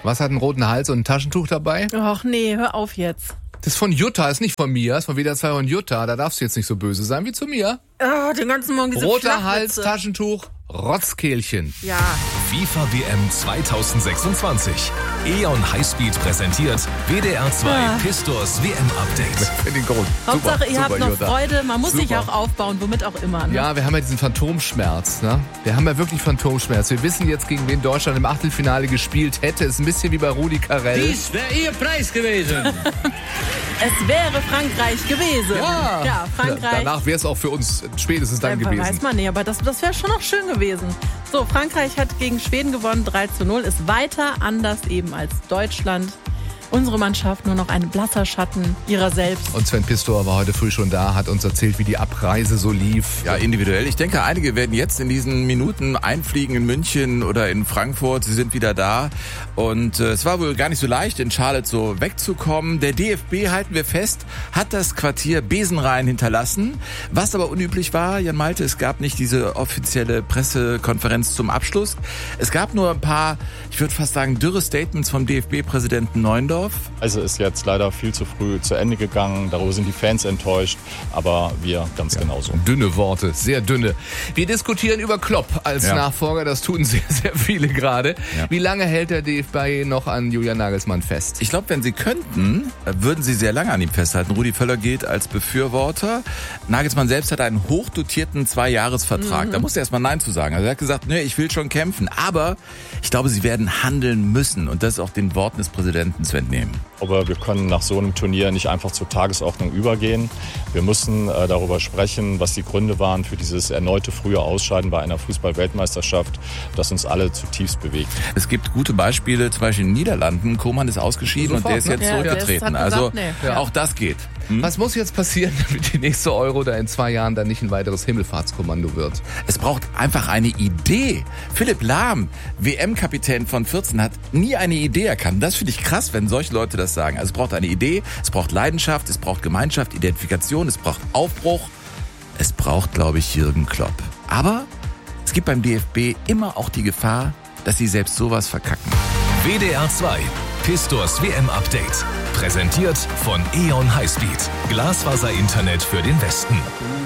Was hat einen roten Hals und ein Taschentuch dabei? Ach nee, hör auf jetzt. Das ist von Jutta, ist nicht von mir, ist von WDR 2 und Jutta. Da darfst du jetzt nicht so böse sein wie zu mir. Oh, den ganzen Morgen diese Roter Hals, Flachwitze. Taschentuch, Rotzkehlchen. Ja. FIFA WM 2026. E.ON Highspeed präsentiert WDR 2 Pistors WM Update. Finde ich gut. Hauptsache, Super, ihr habt super, noch Jutta. Freude. Man muss sich Super. auch aufbauen, womit auch immer. Ne? Ja, wir haben ja diesen Phantomschmerz, ne? Wir haben ja wirklich Phantomschmerz. Wir wissen jetzt, gegen wen Deutschland im Achtelfinale gespielt hätte. Ist ein bisschen wie bei Rudi Carrell. Dies wäre Ihr Preis gewesen. Es wäre Frankreich gewesen. Ja, Frankreich. Danach wäre es auch für uns spätestens dann gewesen. Weiß man nicht, aber das wäre schon noch schön gewesen. So, Frankreich hat gegen Schweden gewonnen, 3:0, ist weiter anders eben als Deutschland. Unsere Mannschaft nur noch ein blasser Schatten ihrer selbst. Und Sven Pistor war heute früh schon da, hat uns erzählt, wie die Abreise so lief. Ja, individuell. Ich denke, einige werden jetzt in diesen Minuten einfliegen in München oder in Frankfurt. Sie sind wieder da. Und es war wohl gar nicht so leicht, in Charlotte so wegzukommen. Der DFB, halten wir fest, hat das Quartier Besenrein hinterlassen. Was aber unüblich war, Jan Malte, es gab nicht diese offizielle Pressekonferenz zum Abschluss. Es gab nur ein paar, ich würde fast sagen, dürre Statements vom DFB-Präsidenten Neuendorf. Also ist jetzt leider viel zu früh zu Ende gegangen. Darüber sind die Fans enttäuscht, aber wir ganz genauso. Dünne Worte, sehr dünne. Wir diskutieren über Klopp als Nachfolger. Das tun sehr, sehr viele gerade. Ja. Wie lange hält der DFB noch an Julian Nagelsmann fest? Ich glaube, wenn sie könnten, würden sie sehr lange an ihm festhalten. Rudi Völler gilt als Befürworter. Nagelsmann selbst hat einen hochdotierten 2-Jahres-Vertrag. Da musste er erstmal Nein zu sagen. Also er hat gesagt, nee, ich will schon kämpfen. Aber ich glaube, sie werden handeln müssen. Und das ist auch den Worten des Präsidenten zu entnehmen. Aber wir können nach so einem Turnier nicht einfach zur Tagesordnung übergehen. Wir müssen darüber sprechen, was die Gründe waren für dieses erneute frühe Ausscheiden bei einer Fußball-Weltmeisterschaft, das uns alle zutiefst bewegt. Es gibt gute Beispiele, zum Beispiel in den Niederlanden. Koeman ist ausgeschieden und der ist jetzt zurückgetreten. Also auch das geht. Was muss jetzt passieren, damit die nächste Euro da in 2 Jahren dann nicht ein weiteres Himmelfahrtskommando wird? Es braucht einfach eine Idee. Philipp Lahm, WM-Kapitän von 14, hat nie eine Idee erkannt. Das finde ich krass, wenn solche Leute das sagen. Also es braucht eine Idee, es braucht Leidenschaft, es braucht Gemeinschaft, Identifikation, es braucht Aufbruch. Es braucht, glaube ich, Jürgen Klopp. Aber es gibt beim DFB immer auch die Gefahr, dass sie selbst sowas verkacken. WDR 2 Pistors WM Update. Präsentiert von E.ON Highspeed. Glasfaser-Internet für den Westen.